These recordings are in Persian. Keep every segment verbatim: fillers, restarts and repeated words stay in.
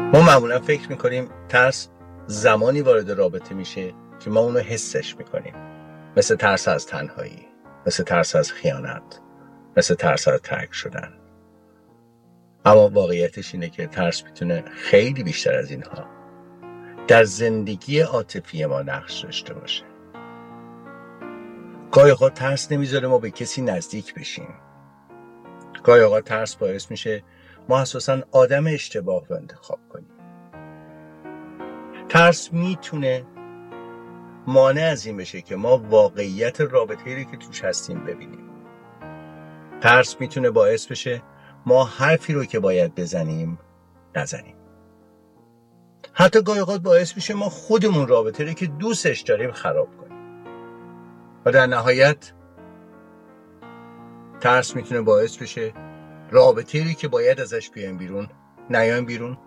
ما معمولا فکر میکنیم ترس زمانی وارد رابطه میشه که ما اونو حسش میکنیم، مثل ترس از تنهایی، مثل ترس از خیانت، مثل ترس از ترک شدن. اما واقعیتش اینه که ترس میتونه خیلی بیشتر از اینها در زندگی عاطفی ما نقش داشته باشه. گاهی اوقات ترس نمیذاره ما به کسی نزدیک بشیم. گاهی اوقات ترس باعث میشه ما اساساً آدم اشتباه رو انتخاب کنیم. ترس میتونه مانع از این بشه که ما واقعیت رابطه‌ای رو که توش هستیم ببینیم. ترس میتونه باعث بشه ما حرفی رو که باید بزنیم نزنیم. حتی گاهی اوقات باعث میشه ما خودمون رابطه رو که دوستش داریم خراب کنیم. و در نهایت ترس میتونه باعث بشه رابطه‌ای که باید ازش بیایم بیرون نیایم بیرون،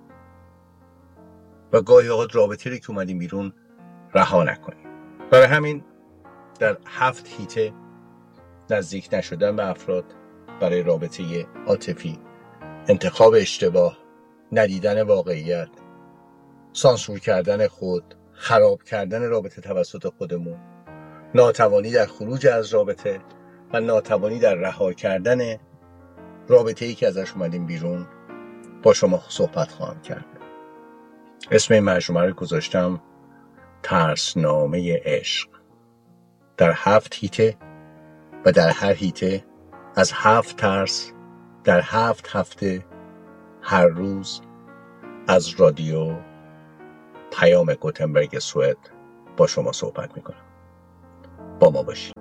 و گاهی اوقات رابطه‌ای که اومدیم بیرون رها نکنیم. برای همین در هفت هیته نزدیک نشدن به افراد برای رابطه عاطفی، انتخاب اشتباه، ندیدن واقعیت، سانسور کردن خود، خراب کردن رابطه توسط خودمون، ناتوانی در خروج از رابطه و ناتوانی در رها کردن رابطه‌ای که ازش اومدیم بیرون با شما صحبت خواهم کرد. اسم این مجموعه رو گذاشتم ترسنامه عشق. در هفت هیته و در هر هیته از هفت ترس در هفت هفته هر روز از رادیو پیام گوتنبرگ سوئد با شما صحبت میکنم. با ما باشید.